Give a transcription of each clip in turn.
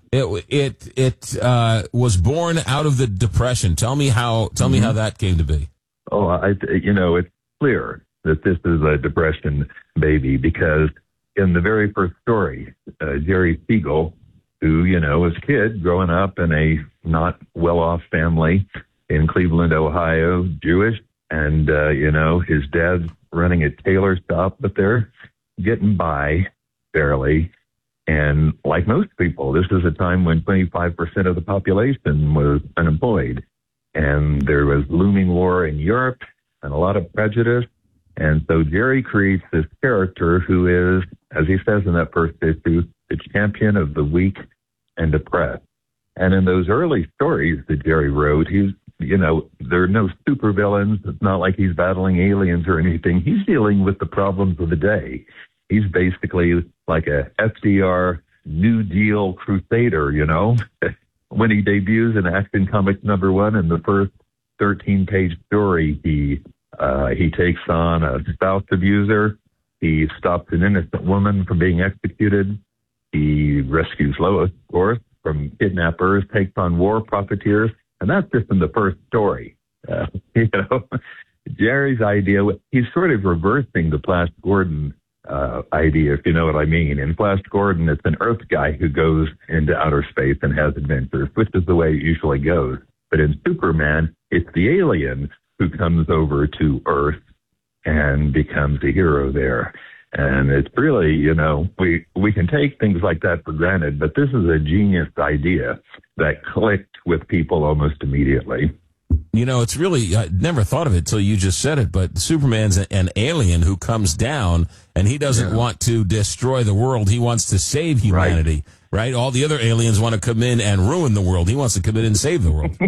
It was born out of the Depression. Tell me how that came to be. Oh, it's clear that this is a Depression baby because in the very first story, Jerry Siegel, who, was a kid growing up in a not well-off family in Cleveland, Ohio, Jewish, and, his dad's running a tailor shop, but they're getting by barely. And like most people, this is a time when 25% of the population was unemployed. And there was looming war in Europe and a lot of prejudice. And so Jerry creates this character who is, as he says in that first issue, the champion of the weak and oppressed. And in those early stories that Jerry wrote, there are no supervillains. It's not like he's battling aliens or anything. He's dealing with the problems of the day. He's basically like a FDR New Deal crusader, When he debuts in Action Comics #1 in the first 13-page story, he takes on a spouse abuser. He stops an innocent woman from being executed. He rescues Lois, of course, from kidnappers, takes on war profiteers. And that's just in the first story. Jerry's idea, he's sort of reversing the Flash Gordon idea, if you know what I mean. In Flash Gordon, it's an Earth guy who goes into outer space and has adventures, which is the way it usually goes. But in Superman, it's the alien who comes over to Earth and becomes a hero there. And it's really, we can take things like that for granted, but this is a genius idea that clicked with people almost immediately. It's really, I never thought of it till you just said it, but Superman's an alien who comes down, and he doesn't want to destroy the world. He wants to save humanity, right? All the other aliens want to come in and ruin the world. He wants to come in and save the world.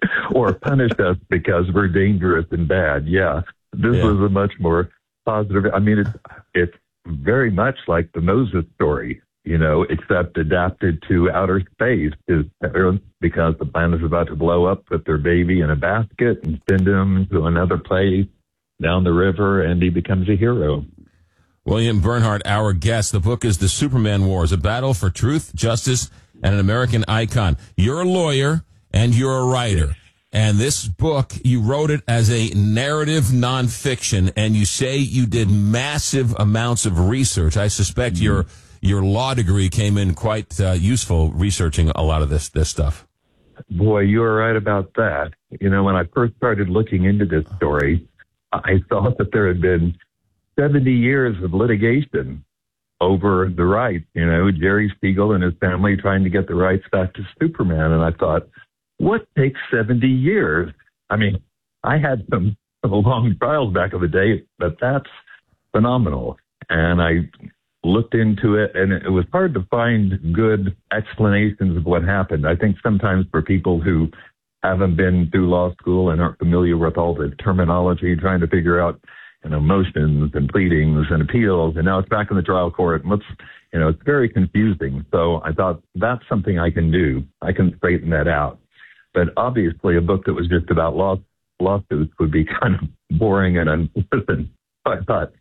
Or punish us because we're dangerous and bad. Yeah. This was a much more positive. I mean, it's very much like the Moses story, except adapted to outer space. His parents, because the planet is about to blow up, put their baby in a basket and send him to another place down the river, and he becomes a hero. William Bernhardt, our guest. The book is The Superman Wars, a battle for truth, justice, and an American icon. You're a lawyer and you're a writer. And this book, you wrote it as a narrative nonfiction, and you say you did massive amounts of research. I suspect your law degree came in quite useful researching a lot of this stuff. Boy, you are right about that. When I first started looking into this story, I thought that there had been 70 years of litigation over the rights, Jerry Siegel and his family trying to get the rights back to Superman. And I thought, what takes 70 years? I mean, I had some long trials back in the day, but that's phenomenal. And I looked into it, and it was hard to find good explanations of what happened. I think sometimes for people who haven't been through law school and aren't familiar with all the terminology, trying to figure out, motions and pleadings and appeals, and now it's back in the trial court, and it's very confusing. So I thought that's something I can do. I can straighten that out. But obviously a book that was just about lawsuits would be kind of boring and unpleasant. So I thought,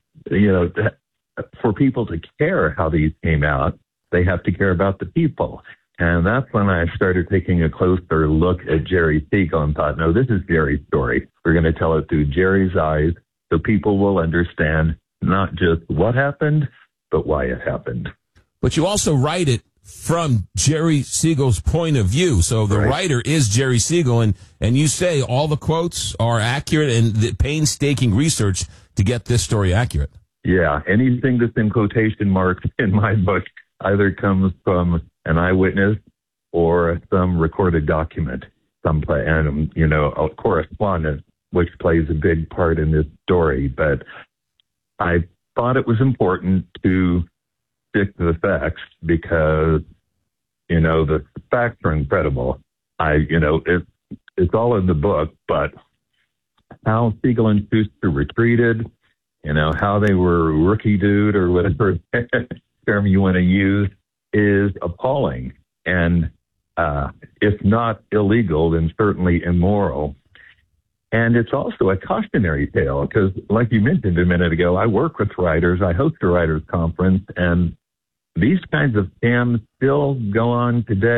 for people to care how these came out, they have to care about the people. And that's when I started taking a closer look at Jerry Siegel and thought, no, this is Jerry's story. We're going to tell it through Jerry's eyes so people will understand not just what happened, but why it happened. But you also write it from Jerry Siegel's point of view. So the writer is Jerry Siegel, and you say all the quotes are accurate and the painstaking research to get this story accurate. Yeah, anything that's in quotation marks in my book either comes from an eyewitness or some recorded document, and a correspondence, which plays a big part in this story. But I thought it was important to stick to the facts because, the facts are incredible. It's all in the book, but how Siegel and Schuster retreated, how they were rookie dude or whatever term you want to use is appalling. And if not illegal, then certainly immoral. And it's also a cautionary tale because, like you mentioned a minute ago, I work with writers. I host a writers conference, and these kinds of scams still go on today.